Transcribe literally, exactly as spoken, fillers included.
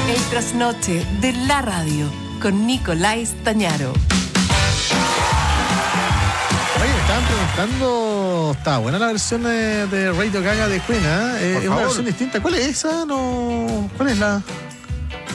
El trasnoche de la radio con Nicolás Tañaro. Oye, me estaban preguntando, está buena la versión de, de Radio Gaga de Queen, ¿eh? Eh, es una versión distinta. ¿Cuál es esa? No, ¿cuál es la?